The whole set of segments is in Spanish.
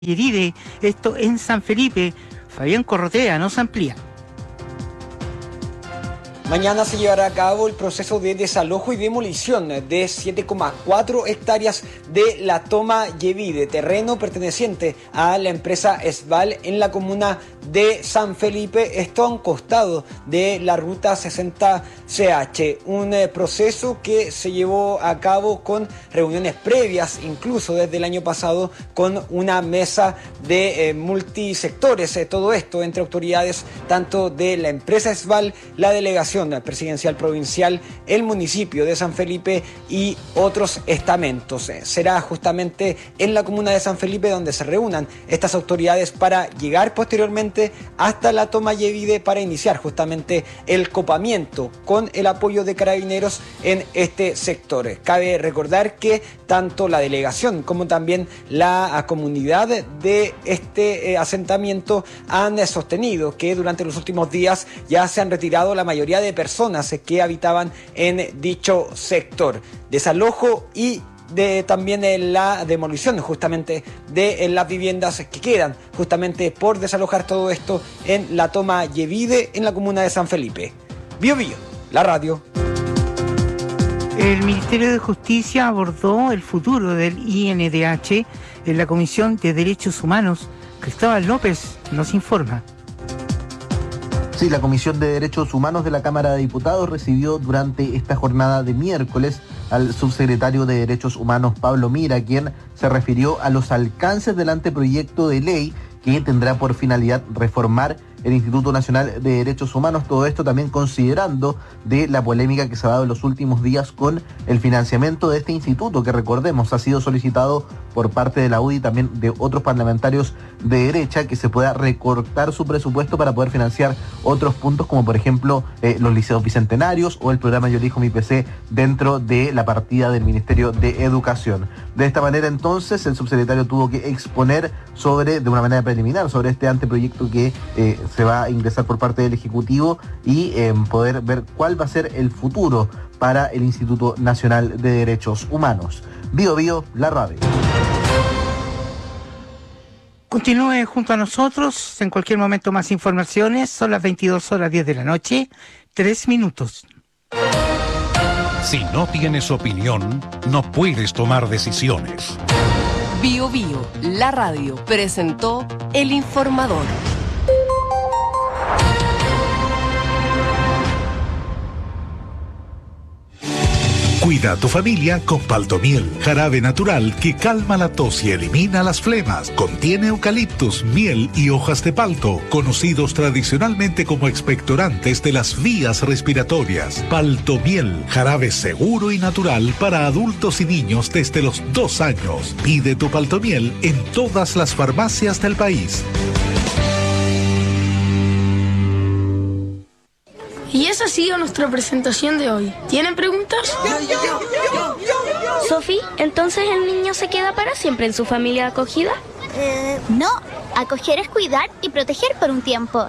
Yeride, esto en San Felipe. Fabián Corrotea nos amplía. Mañana se llevará a cabo el proceso de desalojo y demolición de 7,4 hectáreas de la toma Yevide, terreno perteneciente a la empresa Esval en la comuna de San Felipe, esto a un costado de la ruta 60CH, un proceso que se llevó a cabo con reuniones previas, incluso desde el año pasado, con una mesa de multisectores, todo esto entre autoridades tanto de la empresa Esval, la delegación presidencial provincial, el municipio de San Felipe y otros estamentos. Será justamente en la comuna de San Felipe donde se reúnan estas autoridades para llegar posteriormente hasta la toma Yevide para iniciar justamente el copamiento con el apoyo de Carabineros en este sector. Cabe recordar que tanto la delegación como también la comunidad de este asentamiento han sostenido que durante los últimos días ya se han retirado la mayoría de personas que habitaban en dicho sector. Desalojo y también la demolición justamente de las viviendas que quedan justamente por desalojar todo esto en la toma Yevide en la comuna de San Felipe. Bio Bio, la radio. El Ministerio de Justicia abordó el futuro del INDH en la Comisión de Derechos Humanos. Cristóbal López nos informa. Sí, la Comisión de Derechos Humanos de la Cámara de Diputados recibió durante esta jornada de miércoles al subsecretario de Derechos Humanos Pablo Mira, quien se refirió a los alcances del anteproyecto de ley que tendrá por finalidad reformar el Instituto Nacional de Derechos Humanos, todo esto también considerando de la polémica que se ha dado en los últimos días con el financiamiento de este instituto, que recordemos ha sido solicitado por parte de la UDI y también de otros parlamentarios de derecha, que se pueda recortar su presupuesto para poder financiar otros puntos como por ejemplo los liceos bicentenarios o el programa Yo Elijo Mi PC dentro de la partida del Ministerio de Educación. De esta manera entonces el subsecretario tuvo que exponer de una manera preliminar sobre este anteproyecto que se va a ingresar por parte del Ejecutivo y poder ver cuál va a ser el futuro para el Instituto Nacional de Derechos Humanos. Bio Bio, la radio. Continúe junto a nosotros, en cualquier momento más informaciones. Son las 22:10 de la noche, 3 minutos. Si no tienes opinión, no puedes tomar decisiones. Bio Bio, la radio, presentó El Informador. Cuida a tu familia con Paltomiel, jarabe natural que calma la tos y elimina las flemas. Contiene eucaliptus, miel y hojas de palto, conocidos tradicionalmente como expectorantes de las vías respiratorias. Paltomiel, jarabe seguro y natural para adultos y niños desde los 2 años. Pide tu Paltomiel en todas las farmacias del país. Y esa ha sido nuestra presentación de hoy. ¿Tienen preguntas? Sofi, ¿entonces el niño se queda para siempre en su familia acogida? No, acoger es cuidar y proteger por un tiempo.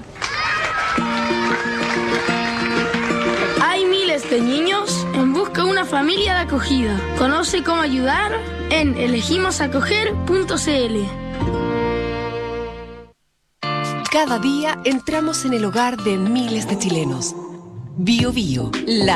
Hay miles de niños en busca de una familia de acogida. Conoce cómo ayudar en elegimosacoger.cl. Cada día entramos en el hogar de miles de chilenos. Bio Bio, la